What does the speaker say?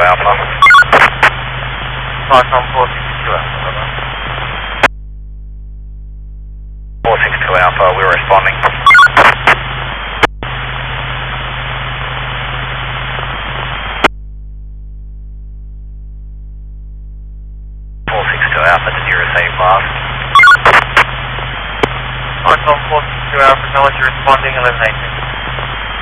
Alpha. Foxtrot 462 Alpha, over. 462 Alpha, we're responding. 462 Alpha to nearest A class. Foxtrot 462 Alpha, acknowledge you're responding, 1118.